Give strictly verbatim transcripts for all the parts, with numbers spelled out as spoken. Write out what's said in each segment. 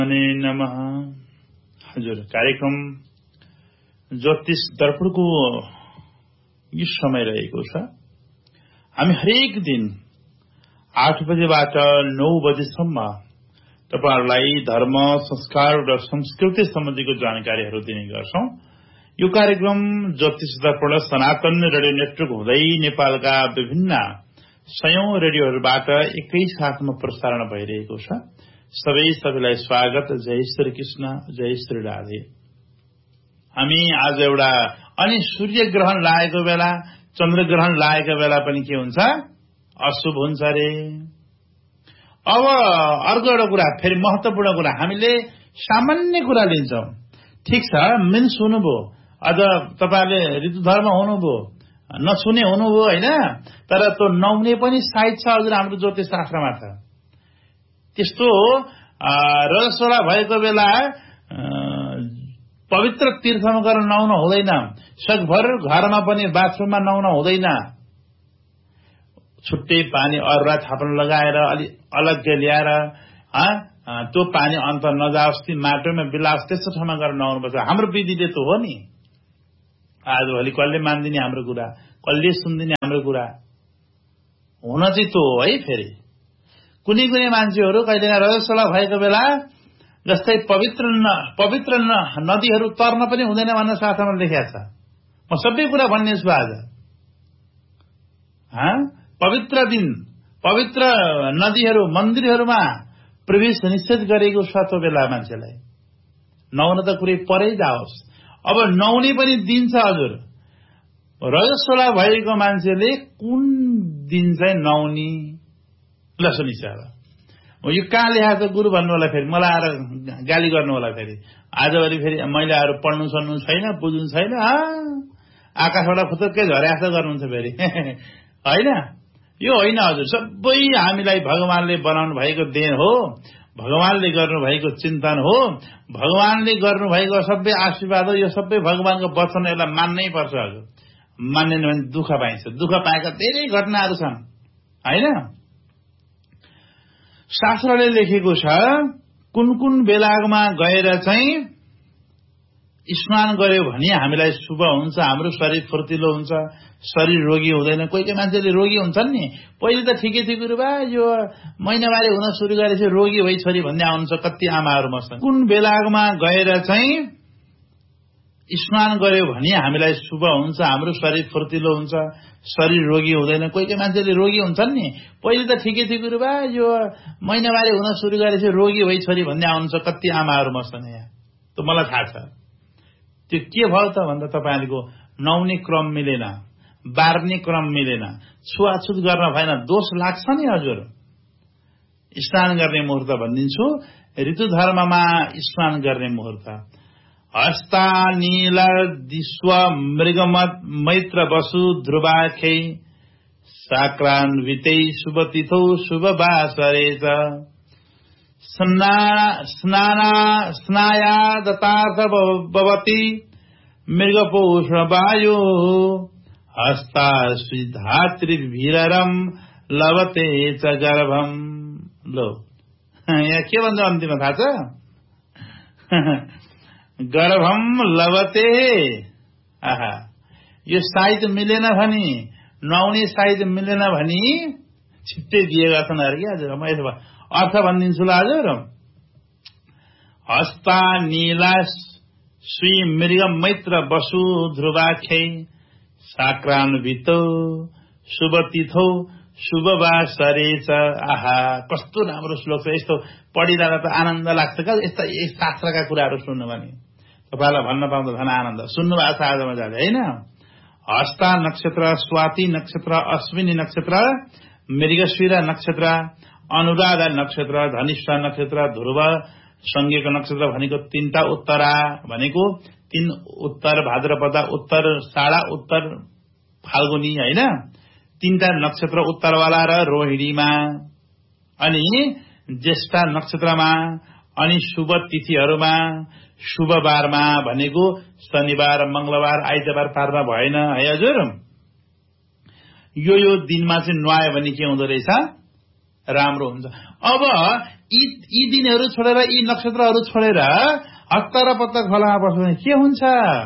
नमः। हजुर, कार्यक्रम ज्योतिष दर्पणको यो समय रहेको छ। हामी हरेक दिन आठ बजेबाट नौ बजेसम्म तपाईहरुलाई धर्म, संस्कार र संस्कृति सम्बन्धीको जानकारीहरू दिने गर्छौं। यो कार्यक्रम ज्योतिष दर्पण सनातन रेडियो नेटवर्क हुँदै नेपालका विभिन्न सयौं रेडियोहरूबाट एकै साथमा प्रसारण भइरहेको छ। सबै सबैलाई स्वागत। जय श्री कृष्ण, जय श्री राधे। हामी आज एउटा अनि सूर्य ग्रहण लागेको बेला, चन्द्र ग्रहण लागेको बेला पनि के हुन्छ? अशुभ हुन्छ रे। अब अर्को एउटा कुरा, फेरि महत्वपूर्ण कुरा, हामीले सामान्य कुरा लिन्छौं। ठीक छ, मिन्स हुनुभयो, अझ तपाईहरुले ऋतुधर्म हुनुभयो, नछुने हुनुभयो हैन, तर त्यो नहुने पनि सायद छ हजुर हाम्रो ज्योतिष शास्त्रमा छ। त्यस्तो रजस्वला भएको बेला पवित्र तीर्थमा गएर नुहाउन हुँदैन। सकभर घरमा पनि बाथरुममा नुहाउन हुँदैन। छुट्टै पानी अरुवा थाप्न लगाएर अलि अलग ल्याएर त्यो पानी अन्त नजाओस् कि माटोमा बिलाओस् त्यस्तो ठाउँमा गएर नुहाउनुपर्छ। हाम्रो विधिले त हो नि। आजभोलि कसले मान्दिने हाम्रो कुरा, कसले सुन्दिने हाम्रो कुरा? हुन चाहिँ त्यो हो है। फेरि कुनै कुनै मान्छेहरू कहिलेकाहीँ रजस्वला भएको बेला जस्तै पवित्र न, पवित्र न, नदीहरू तर्न पनि हुँदैन भनेर शास्त्रमा लेखेको छ। म सबै कुरा भन्ने छु आज। पवित्र दिन, पवित्र नदीहरू, मन्दिरहरूमा प्रवेश निषेध गरेको छ त्यो बेला मान्छेलाई। नुहाउन त कुरै परै जाओस्। अब नुहाउने पनि दिन छ हजुर। रजस्वला भएको मान्छेले कुन दिन चाहिँ नुहाउने? ल सुनिन्छ अब यो कहाँ लेखाएको छ गुरु भन्नु होला, फेरि मलाई आएर गाली गर्नु होला। फेरि आजभरि फेरि मैले अरू पढ्नु सक्नु छैन, बुझ्नु छैन, आकाशबाट फुतुक्कै झरे जस्तो गर्नुहुन्छ फेरि होइन। यो होइन हजुर, सबै हामीलाई भगवानले बनाउनु भएको देन हो, भगवानले गर्नु भएको चिन्तन हो, भगवानले गर्नु भएको सबै आशीर्वाद हो। यो सबै भगवानको वचन, यसलाई मान्नै पर्छ हजुर। मान्दैन भने दुःख पाइन्छ। दुःख पाएका धेरै घटनाहरू छन् होइन। शास्त्रले लेखेको छ कुन कुन बेलामा गएर चाहिँ स्नान गर्यो भने हामीलाई शुभ हुन्छ, हाम्रो शरीर फुर्तिलो हुन्छ, शरीर रोगी हुँदैन। कोही कोही मान्छेले रोगी हुन्छन् नि। पहिले त ठिकै थियो गुरुबा, यो महिनावारी हुन सुरु गरेपछि रोगी भई छोरी भन्ने आउनुहुन्छ कति आमाहरू मर्छन्। कुन बेलामा गएर चाहिँ स्नान गर्यो भने हामीलाई शुभ हुन्छ, हाम्रो शरीर फुर्तिलो हुन्छ, शरीर रोगी हुँदैन। कोही कोही मान्छेले रोगी हुन्छन् नि। पहिले त ठिकै थियो गुरुबा, यो महिनावारी हुन सुरु गरेपछि रोगी भई छोरी भन्ने आउनुहुन्छ कति आमाहरू मर्छन् यहाँ। त्यो मलाई थाहा छ। त्यो के भयो त भन्दा तपाईँहरूको नुहाउने क्रम मिलेन, बार्ने क्रम मिलेन, छुवाछुत गर्न भएन, दोष लाग्छ नि हजुर। स्नान गर्ने मुहुर्त भनिदिन्छु, ऋतु धर्ममा स्नान गर्ने मुहुर्त हस्ता नील दिश्व मृगमत मैत्र वसु ध्रुवाख्यै साक्रान्वितै शुभ तिथौ शुभ वासरे च स्नाना स्नाया दतार्थ भवति मृगपोषण वायु हस्ता धातृभिररम लवते च गर्भम। लो यहाँ के भन्छ अन्तिममा थाहा छ? गर्भम लवते। आहा, यो साइज मिलेन भनी, नुहाउने साइज मिलेन भनी छिट्टै दिएका छन् अरे क्या हजुर। म यसो अर्थ भनिदिन्छु ल हजुर। हस्ता नीला श्री मृग मैत्र वसु ध्रुवाख्यै साक्रान्वितौ शुभ तिथौ शुभ वासरे च। आहा, कस्तो राम्रो श्लोक छ। यस्तो पढिरहँदा त आनन्द लाग्छ क्या यस्ता शास्त्रका कुराहरू सुन्नु भने। तपाईँलाई भन्न पाउँदा झन् आनन्द। सुन्नु भएको छ आज मजाले होइन। हस्ता नक्षत्र, स्वाति नक्षत्र, अश्विनी नक्षत्र, मृगशिरा नक्षत्र, अनुराधा नक्षत्र, धनिष्ठा नक्षत्र, ध्रुव सँगेको नक्षत्र भनेको तीनटा, उत्तरा भनेको तीन, उत्तर भाद्रपदा, उत्तर साडा, उत्तर फाल्गुनी होइन। तीनटा नक्षत्र उत्तरवाला र रोहिणीमा, अनि ज्येष्ठा नक्षत्रमा, अनि शुभ तिथिहरूमा, शुभ बारमा भनेको शनिबार, मंगलबार, आइतबार पारमा भएन है हजुर। यो यो दिनमा चाहिँ नुहायो भने के हुँदो रहेछ? राम्रो हुन्छ। अब यी यी दिनहरू छोडेर यी नक्षत्रहरू छोडेर हत्ता र पत्ता खोलामा बस्यो भने के हुन्छ?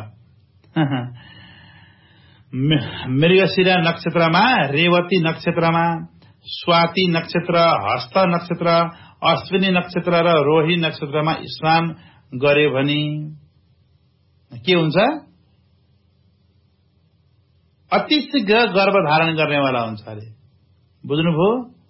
मृगशिरा नक्षत्रमा, रेवती नक्षत्रमा, स्वाति नक्षत्र, हस्त नक्षत्र, अश्विनी नक्षत्र र रोहिणी नक्षत्रमा स्नान गर्यो भने के हुन्छ? अति शीघ्र गर्भधारण गर्नेवाला हुन्छ अरे। बुझ्नुभयो?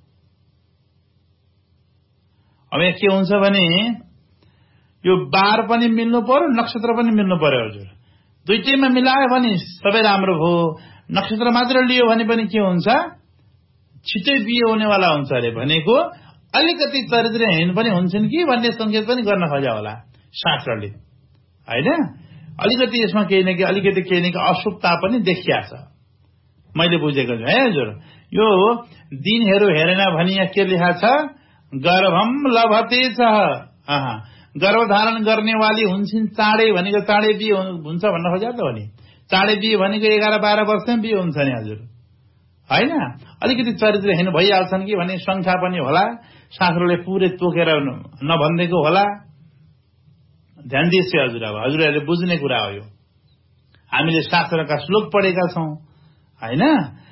अब यहाँ के हुन्छ भने यो बार पनि मिल्नु पर्यो, नक्षत्र पनि मिल्नु पर्यो हजुर। दुईटैमा मिलायो भने सबै राम्रो भयो। नक्षत्र मात्र लियो भने पनि के हुन्छ? छिटै बिहे हुनेवाला हुन्छ अरे। भनेको अलिकति चरित्रहीन पनि हुन्छन् कि भन्ने संकेत पनि गर्न खोजा होला शास्त्रले, हैन? अलिकति यसमा केही न केही अलिकति केही न केही अशुभता पनि देखिया छ, मैले बुझेको छु है हजुर। यो दिनहरू हेरेन भने यहाँ के लेखा छ? गर्भम लभते छ, गर्भधारण गर्नेवाली हुन्छन् चाँडै भनेको चाँडै बिहे हुन्छ भन्न खोज्या त हो नि। चाँडै बिहे भनेको एघार बाह्र वर्षमै बिहे हुन्छ नि हजुर, होइन? अलिकति चरित्रहीन भइहाल्छन् कि भन्ने शङ्का पनि होला, शास्त्रले पुरै तोकेर नभनिदिएको होला। ध्यान दिएपछि हजुर, अब हजुरहरूले बुझ्ने कुरा हो यो। हामीले शास्त्रका श्लोक पढेका छौं, होइन?